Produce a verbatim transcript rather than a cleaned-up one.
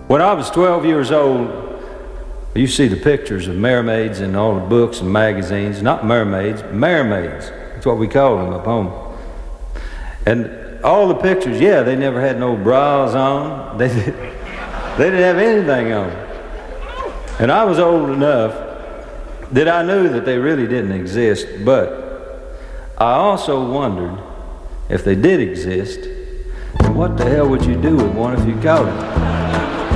When I was twelve years old, you see the pictures of mermaids in all the books and magazines. Not mermaids, mermaids. That's what we call them up home. And all the pictures, yeah, they never had no bras on. They, did, they didn't have anything on. And I was old enough that I knew that they really didn't exist, but I also wondered if they did exist, what the hell would you do with one if you caught it?